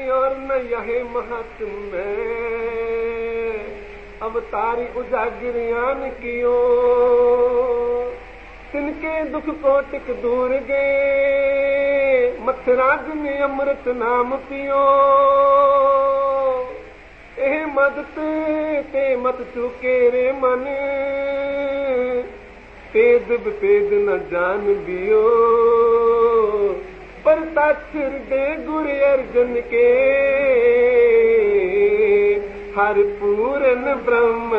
और न यह महात्म अवतारी उजागरियान कियो तिनके दुख कोटिक दूर गए मथराज ने अमृत नाम पियो एह मदत ते मत चुके रे मन पेद विपेद न जान बियो पर ताक्षर दे गुरु अर्जन के हर पूरन ब्रह्म